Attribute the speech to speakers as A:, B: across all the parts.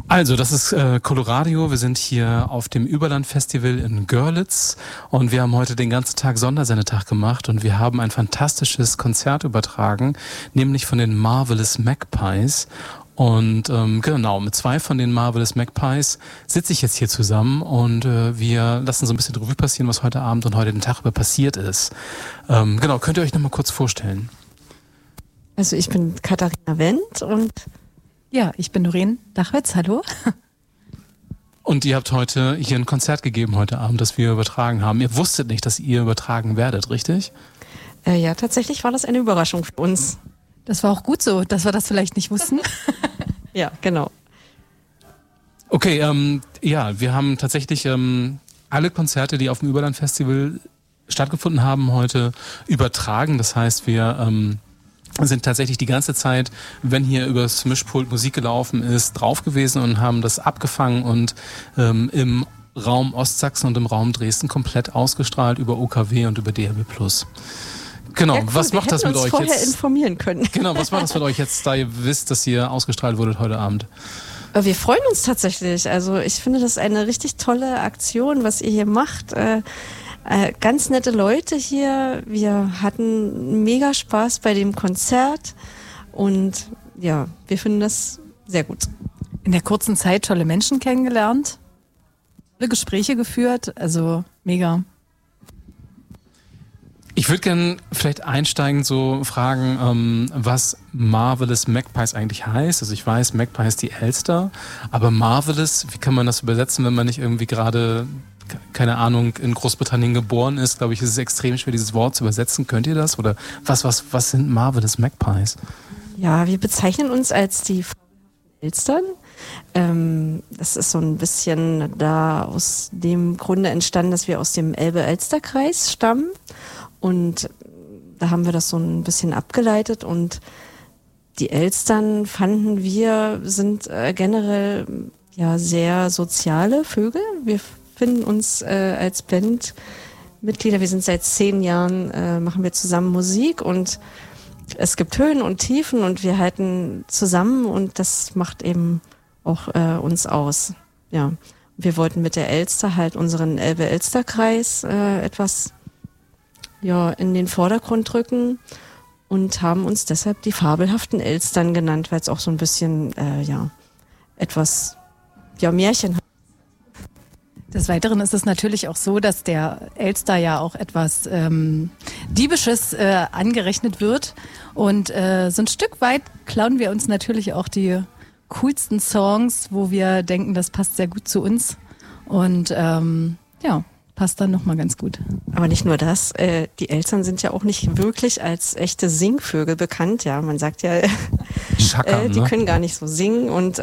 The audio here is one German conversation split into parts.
A: Also, das ist Coloradio. Wir sind hier auf dem Überland-Festival in Görlitz und wir haben heute den ganzen Tag Sondersendetag gemacht und wir haben ein fantastisches Konzert übertragen, nämlich von den Marvelous Magpies. Und genau, mit 2 von den Marvelous Magpies sitze ich jetzt hier zusammen und wir lassen so ein bisschen Revue passieren, was heute Abend und heute den Tag über passiert ist. Genau, könnt ihr euch nochmal kurz vorstellen?
B: Also ich bin Katharina Wendt und
C: ja, ich bin Doreen Dachwitz, hallo.
A: Und ihr habt heute hier ein Konzert gegeben heute Abend, das wir übertragen haben. Ihr wusstet nicht, dass ihr übertragen werdet, richtig?
B: Ja, tatsächlich war das eine Überraschung für uns.
C: Das war auch gut so, dass wir das vielleicht nicht wussten.
B: Ja, genau.
A: Okay, ja, wir haben tatsächlich alle Konzerte, die auf dem Überland-Festival stattgefunden haben, heute übertragen. Das heißt, wir sind tatsächlich die ganze Zeit, wenn hier übers Mischpult Musik gelaufen ist, drauf gewesen und haben das abgefangen und im Raum Ostsachsen und im Raum Dresden komplett ausgestrahlt über OKW und über DRB+. Genau,
B: ja, cool.
A: Was macht das mit euch
B: vorher
A: jetzt?
B: Informieren können.
A: Genau, was macht das mit euch jetzt, da ihr wisst, dass ihr ausgestrahlt wurdet heute Abend?
B: Wir freuen uns tatsächlich. Also ich finde das eine richtig tolle Aktion, was ihr hier macht. Ganz nette Leute hier. Wir hatten mega Spaß bei dem Konzert und ja, wir finden das sehr gut.
C: In der kurzen Zeit tolle Menschen kennengelernt, tolle Gespräche geführt, also mega.
A: Ich würde gerne vielleicht einsteigend so fragen, was Marvelous Magpies eigentlich heißt. Also ich weiß, Magpie ist die Elster, aber Marvelous, wie kann man das übersetzen, wenn man nicht irgendwie gerade, keine Ahnung, in Großbritannien geboren ist? Glaube ich, ist es extrem schwer, dieses Wort zu übersetzen. Könnt ihr das? Oder was sind Marvelous Magpies?
B: Ja, wir bezeichnen uns als die Elstern. Das ist so ein bisschen da aus dem Grunde entstanden, dass wir aus dem Elbe-Elster-Kreis stammen. Und da haben wir das so ein bisschen abgeleitet und die Elstern fanden wir sind generell ja sehr soziale Vögel. Wir finden uns als Bandmitglieder, wir sind seit 10 Jahren, machen wir zusammen Musik und es gibt Höhen und Tiefen und wir halten zusammen und das macht eben auch uns aus. Ja, wir wollten mit der Elster halt unseren Elbe-Elster-Kreis etwas in den Vordergrund drücken und haben uns deshalb die fabelhaften Elstern genannt, weil es auch so ein bisschen etwas Märchen hat.
C: Des Weiteren ist es natürlich auch so, dass der Elster ja auch etwas Diebisches angerechnet wird und so ein Stück weit klauen wir uns natürlich auch die coolsten Songs, wo wir denken, das passt sehr gut zu uns und passt dann nochmal ganz gut.
B: Aber nicht nur das, die Elstern sind ja auch nicht wirklich als echte Singvögel bekannt. Ja, man sagt ja, die können gar nicht so singen. Und wir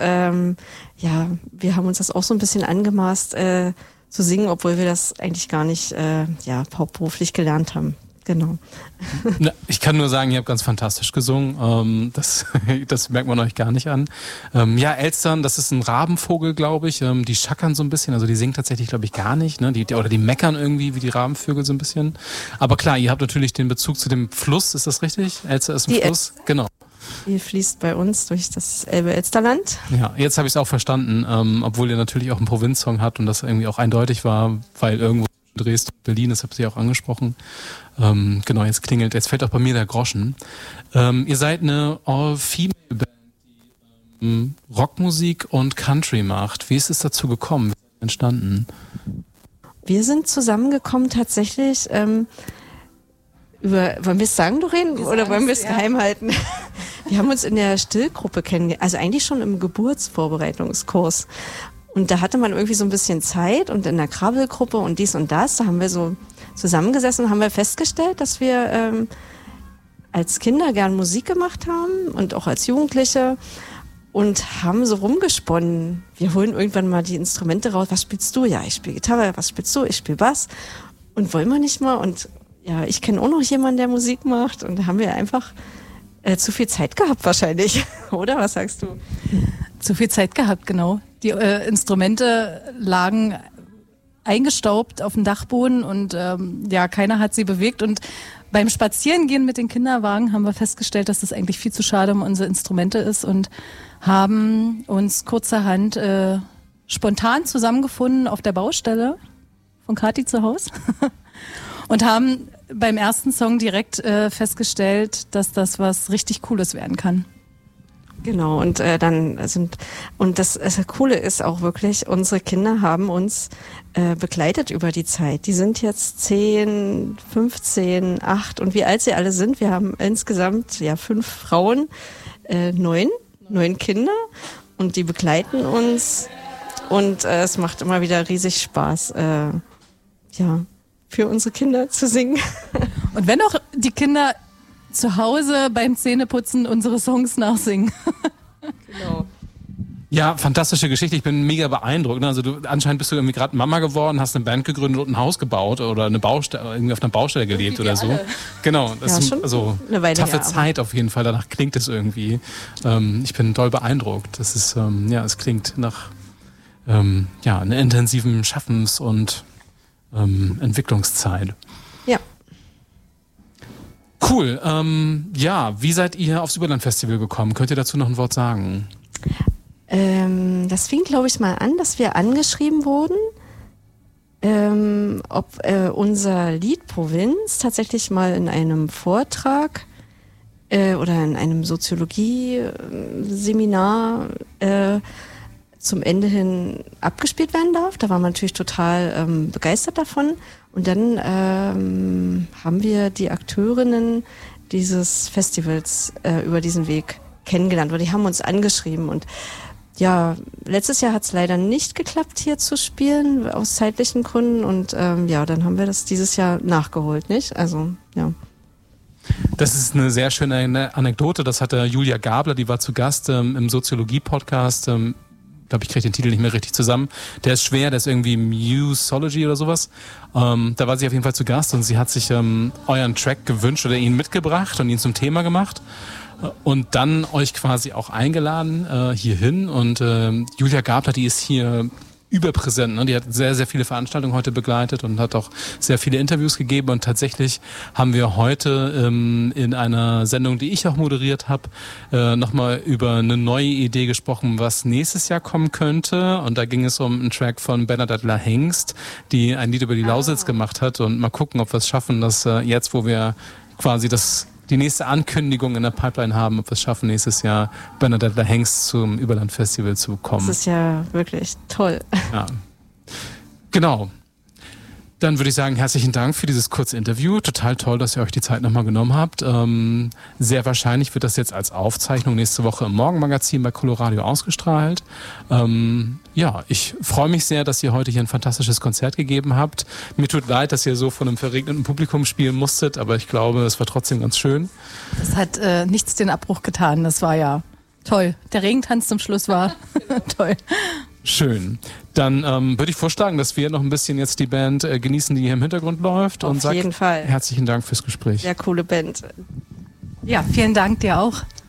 B: haben uns das auch so ein bisschen angemaßt zu singen, obwohl wir das eigentlich gar nicht hauptberuflich gelernt haben. Genau.
A: Na, ich kann nur sagen, ihr habt ganz fantastisch gesungen. Das merkt man euch gar nicht an. Elstern, das ist ein Rabenvogel, glaube ich. Die schackern so ein bisschen, also die singen tatsächlich, glaube ich, gar nicht. Ne? Die meckern irgendwie wie die Rabenvögel so ein bisschen. Aber klar, ihr habt natürlich den Bezug zu dem Fluss, ist das richtig? Elster ist ein Fluss, genau.
B: Die fließt bei uns durch das Elbe-Elsterland.
A: Ja, jetzt habe ich es auch verstanden, obwohl ihr natürlich auch einen Provinzsong habt und das irgendwie auch eindeutig war, weil irgendwo Dresden, Berlin, das habt ihr auch angesprochen. Genau, jetzt fällt auch bei mir der Groschen. Ihr seid eine All-Female-Band, die Rockmusik und Country macht. Wie ist es dazu gekommen? Wie ist es entstanden?
B: Wir sind zusammengekommen tatsächlich wollen wir es sagen, Doreen, oder wollen wir es geheim halten? Wir haben uns in der Stillgruppe kennengelernt, also eigentlich schon im Geburtsvorbereitungskurs. Und da hatte man irgendwie so ein bisschen Zeit und in der Krabbelgruppe und dies und das, da haben wir so zusammengesessen und haben wir festgestellt, dass wir als Kinder gern Musik gemacht haben und auch als Jugendliche und haben so rumgesponnen. Wir holen irgendwann mal die Instrumente raus. Was spielst du? Ja, ich spiele Gitarre. Was spielst du? Ich spiele Bass. Und wollen wir nicht mal? Und ja, ich kenne auch noch jemanden, der Musik macht. Und da haben wir einfach zu viel Zeit gehabt wahrscheinlich. Oder? Was sagst du?
C: Zu viel Zeit gehabt, genau. Die Instrumente lagen eingestaubt auf dem Dachboden und keiner hat sie bewegt. Und beim Spazierengehen mit den Kinderwagen haben wir festgestellt, dass das eigentlich viel zu schade um unsere Instrumente ist und haben uns kurzerhand spontan zusammengefunden auf der Baustelle von Kathi zu Hause und haben beim ersten Song direkt festgestellt, dass das was richtig Cooles werden kann.
B: Genau, und das Coole ist auch wirklich, unsere Kinder haben uns begleitet über die Zeit. Die sind jetzt 10, 15, 8 und wie alt sie alle sind. Wir haben insgesamt 5 Frauen, 9 Kinder und die begleiten uns und es macht immer wieder riesig Spaß, für unsere Kinder zu singen.
C: Und wenn auch die Kinder zu Hause beim Zähneputzen unsere Songs nachsingen.
B: Genau.
A: Ja, fantastische Geschichte. Ich bin mega beeindruckt. Also anscheinend bist du irgendwie gerade Mama geworden, hast eine Band gegründet und ein Haus gebaut oder eine Baustelle, irgendwie auf einer Baustelle gelebt oder so.
B: Alle.
A: Genau, das ist
B: schon
A: also
B: eine
A: taffe Zeit auf jeden Fall. Danach klingt es irgendwie. Ich bin doll beeindruckt. Das ist es klingt nach einer intensiven Schaffens- und Entwicklungszeit.
B: Ja.
A: Cool. Wie seid ihr aufs Überland-Festival gekommen? Könnt ihr dazu noch ein Wort sagen?
B: Das fing, glaube ich, mal an, dass wir angeschrieben wurden, ob unser Lied Provinz tatsächlich mal in einem Vortrag oder in einem Soziologie-Seminar zum Ende hin abgespielt werden darf. Da waren wir natürlich total begeistert davon. Und dann haben wir die Akteurinnen dieses Festivals über diesen Weg kennengelernt, weil die haben uns angeschrieben. Und ja, letztes Jahr hat es leider nicht geklappt, hier zu spielen, aus zeitlichen Gründen. Und dann haben wir das dieses Jahr nachgeholt, nicht? Also, ja.
A: Das ist eine sehr schöne Anekdote. Das hatte Julia Gabler, die war zu Gast im Soziologie-Podcast. Ich glaube, ich kriege den Titel nicht mehr richtig zusammen. Der ist schwer, der ist irgendwie Musology oder sowas. Da war sie auf jeden Fall zu Gast und sie hat sich euren Track gewünscht oder ihn mitgebracht und ihn zum Thema gemacht und dann euch quasi auch eingeladen hierhin. Und Julia Gabler, die ist hier überpräsent, ne? Die hat sehr, sehr viele Veranstaltungen heute begleitet und hat auch sehr viele Interviews gegeben. Und tatsächlich haben wir heute in einer Sendung, die ich auch moderiert habe, nochmal über eine neue Idee gesprochen, was nächstes Jahr kommen könnte. Und da ging es um einen Track von Bernadette Lahengst, die ein Lied über die Lausitz gemacht hat. Und mal gucken, ob wir es schaffen, dass jetzt, wo wir quasi die nächste Ankündigung in der Pipeline haben, ob wir es schaffen, nächstes Jahr Bernadette Lahengst zum Überland-Festival zu bekommen.
B: Das ist ja wirklich toll.
A: Ja. Genau. Dann würde ich sagen, herzlichen Dank für dieses kurze Interview. Total toll, dass ihr euch die Zeit nochmal genommen habt. Sehr wahrscheinlich wird das jetzt als Aufzeichnung nächste Woche im Morgenmagazin bei Coloradio ausgestrahlt. Ich freue mich sehr, dass ihr heute hier ein fantastisches Konzert gegeben habt. Mir tut leid, dass ihr so vor einem verregneten Publikum spielen musstet, aber ich glaube, es war trotzdem ganz schön.
C: Das hat nichts den Abbruch getan. Das war ja toll. Der Regentanz zum Schluss war toll.
A: Schön. Dann würde ich vorschlagen, dass wir noch ein bisschen jetzt die Band genießen, die hier im Hintergrund läuft.
B: Auf jeden Fall.
A: Herzlichen Dank fürs Gespräch.
B: Sehr coole Band.
C: Ja, vielen Dank dir auch.